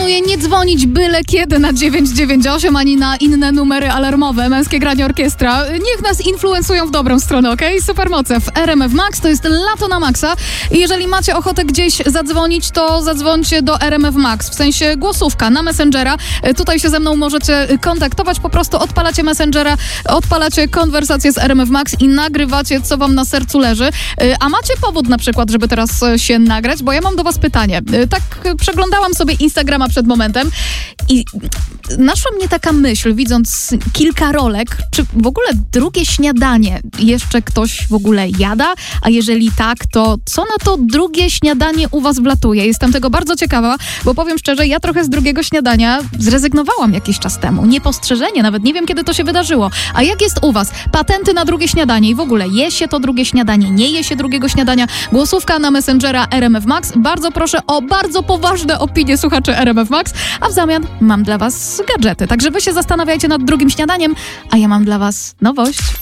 proponuję nie dzwonić byle kiedy na 998 ani na inne numery alarmowe. Męskie Granie Orkiestra. Niech nas influencują w dobrą stronę, okej? Supermoce w RMF Max. To jest lato na maksa. I jeżeli macie ochotę gdzieś zadzwonić, to zadzwońcie do RMF Max. W sensie głosówka na Messengera. Tutaj się ze mną możecie kontaktować. Po prostu odpalacie Messengera, odpalacie konwersację z RMF Max i nagrywacie, co wam na sercu leży. A macie powód na przykład, żeby teraz się nagrać? Bo ja mam do was pytanie. Tak przeglądałam sobie Instagrama przed momentem i naszła mnie taka myśl, widząc kilka rolek, czy w ogóle drugie śniadanie jeszcze ktoś w ogóle jada? A jeżeli tak, to co na to drugie śniadanie u was wlatuje? Jestem tego bardzo ciekawa, bo powiem szczerze, ja trochę z drugiego śniadania zrezygnowałam jakiś czas temu. Niepostrzeżenie, nawet nie wiem, kiedy to się wydarzyło. A jak jest u was? Patenty na drugie śniadanie i w ogóle je się to drugie śniadanie, nie je się drugiego śniadania? Głosówka na Messengera RMF Max. Bardzo proszę o bardzo poważne opinie słuchaczy RMF Max, a w zamian mam dla was gadżety. Także wy się zastanawiajcie nad drugim śniadaniem, a ja mam dla was nowość.